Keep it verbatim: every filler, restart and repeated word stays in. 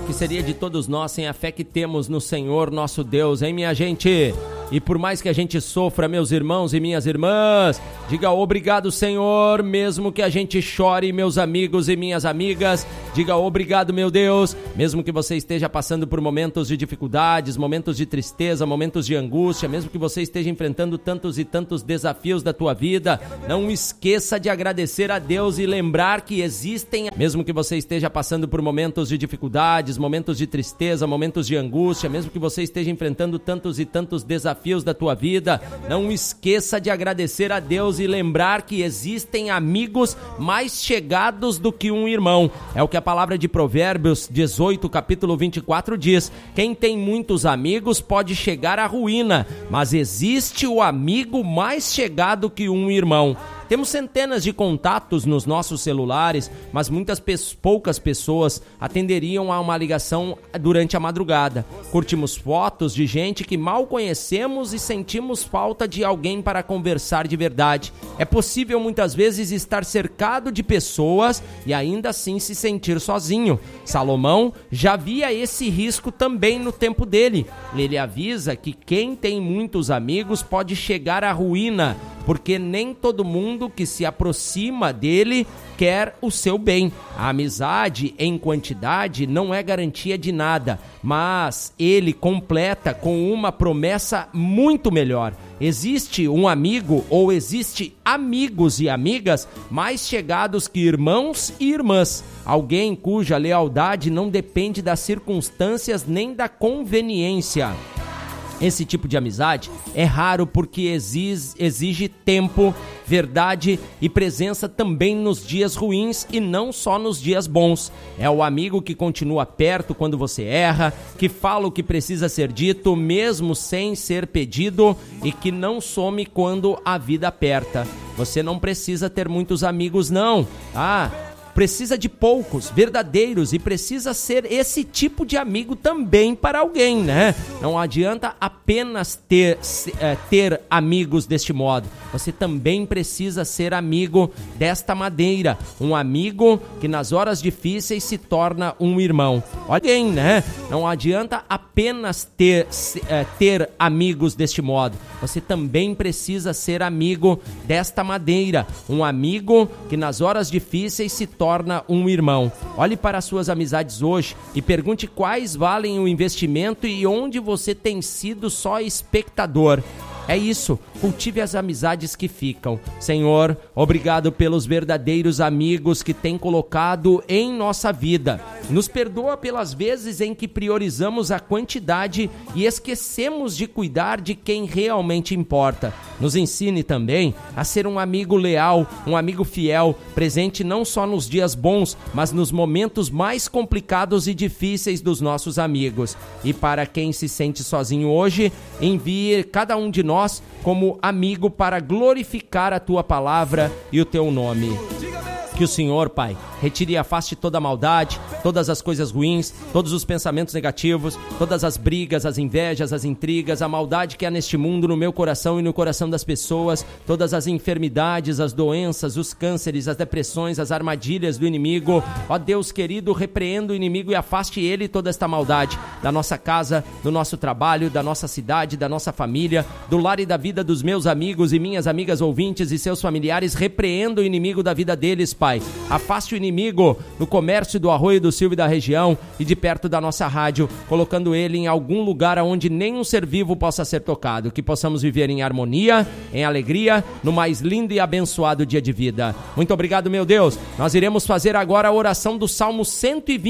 que seria de todos nós sem a fé que temos no Senhor nosso Deus, hein, minha gente? E por mais que a gente sofra, meus irmãos e minhas irmãs, diga obrigado, Senhor, mesmo que a gente chore, meus amigos e minhas amigas, diga obrigado, meu Deus, mesmo que você esteja passando por momentos de dificuldades, momentos de tristeza, momentos de angústia, mesmo que você esteja enfrentando tantos e tantos desafios da tua vida, não esqueça de agradecer a Deus e lembrar que existem, mesmo que você esteja passando por momentos de dificuldades, momentos de tristeza, momentos de angústia, mesmo que você esteja enfrentando tantos e tantos desafios da tua vida, não esqueça de agradecer a Deus e lembrar que existem amigos mais chegados do que um irmão. É o que a palavra de Provérbios dezoito, capítulo vinte e quatro diz: quem tem muitos amigos pode chegar à ruína, mas existe o amigo mais chegado que um irmão. Temos centenas de contatos nos nossos celulares, mas muitas pe- poucas pessoas atenderiam a uma ligação durante a madrugada. Curtimos fotos de gente que mal conhecemos e sentimos falta de alguém para conversar de verdade. É possível muitas vezes estar cercado de pessoas e ainda assim se sentir sozinho. Salomão já via esse risco também no tempo dele. Ele avisa que quem tem muitos amigos pode chegar à ruína, porque nem todo mundo que se aproxima dele quer o seu bem. A amizade em quantidade não é garantia de nada, mas ele completa com uma promessa muito melhor. Existe um amigo ou existe amigos e amigas mais chegados que irmãos e irmãs. Alguém cuja lealdade não depende das circunstâncias nem da conveniência. Esse tipo de amizade é raro porque exige, exige tempo, verdade e presença também nos dias ruins e não só nos dias bons. É o amigo que continua perto quando você erra, que fala o que precisa ser dito mesmo sem ser pedido e que não some quando a vida aperta. Você não precisa ter muitos amigos, não. Ah, precisa de poucos, verdadeiros, e precisa ser esse tipo de amigo também para alguém, né? Não adianta apenas ter, é, ter amigos deste modo. Você também precisa ser amigo desta maneira. Um amigo que nas horas difíceis se torna um irmão. Alguém, né? Não adianta apenas ter, é, ter amigos deste modo. Você também precisa ser amigo desta maneira. Um amigo que nas horas difíceis se torna torna um irmão. Olhe para as suas amizades hoje e pergunte quais valem o investimento e onde você tem sido só espectador. É isso, cultive as amizades que ficam. Senhor, obrigado pelos verdadeiros amigos que tem colocado em nossa vida. Nos perdoa pelas vezes em que priorizamos a quantidade e esquecemos de cuidar de quem realmente importa. Nos ensine também a ser um amigo leal, um amigo fiel, presente não só nos dias bons, mas nos momentos mais complicados e difíceis dos nossos amigos. E para quem se sente sozinho hoje, envie cada um de nós como amigo para glorificar a tua palavra e o teu nome. Que o Senhor, Pai, retire e afaste toda a maldade, todas as coisas ruins, todos os pensamentos negativos, todas as brigas, as invejas, as intrigas, a maldade que há neste mundo, no meu coração e no coração das pessoas, todas as enfermidades, as doenças, os cânceres, as depressões, as armadilhas do inimigo. Ó Deus querido, repreenda o inimigo e afaste ele toda esta maldade da nossa casa, do nosso trabalho, da nossa cidade, da nossa família, do lar e da vida dos meus amigos e minhas amigas ouvintes e seus familiares. Repreenda o inimigo da vida deles, Pai. Afaste o inimigo do comércio do Arroio do Silva e da região e de perto da nossa rádio, colocando ele em algum lugar onde nenhum ser vivo possa ser tocado. Que possamos viver em harmonia, em alegria, no mais lindo e abençoado dia de vida. Muito obrigado, meu Deus. Nós iremos fazer agora a oração do Salmo cento e vinte.